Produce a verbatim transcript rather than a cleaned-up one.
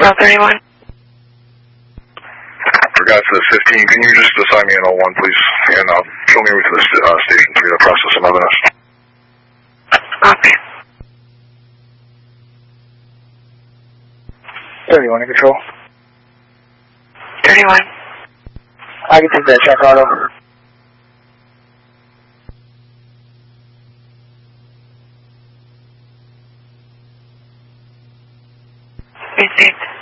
Route thirty-one. Forgot to the fifteen. Can you just assign me an oh one, please? And uh, show me over to the st uh, station for me to process some evidence. Copy. thirty-one in control. thirty-one. I can take that check out over. Received.